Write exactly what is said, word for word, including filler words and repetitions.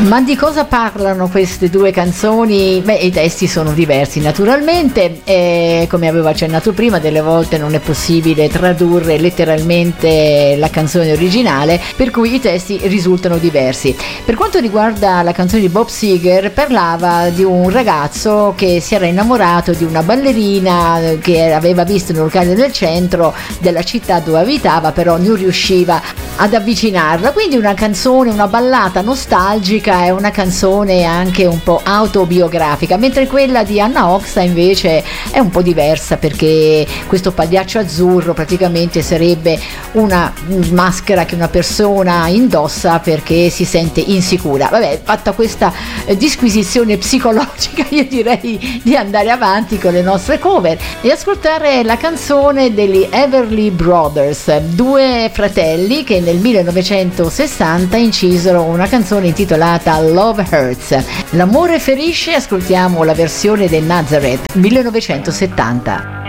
Ma di cosa parlano queste due canzoni? Beh, i testi sono diversi naturalmente, e come avevo accennato prima, delle volte non è possibile tradurre letteralmente la canzone originale, per cui i testi risultano diversi. Per quanto riguarda la canzone di Bob Seger, parlava di un ragazzo che si era innamorato di una ballerina che aveva visto in un locale del centro della città dove abitava, però non riusciva ad avvicinarla, quindi una canzone, una ballata nostalgica, è una canzone anche un po' autobiografica, mentre quella di Anna Oxa invece è un po' diversa, perché questo pagliaccio azzurro praticamente sarebbe una maschera che una persona indossa perché si sente insicura. Vabbè, fatta questa eh, disquisizione psicologica, io direi di andare avanti con le nostre cover e ascoltare la canzone degli Everly Brothers, due fratelli che nel millenovecentosessanta incisero una canzone intitolata Love Hurts. L'amore ferisce, ascoltiamo la versione del Nazareth millenovecentosettanta.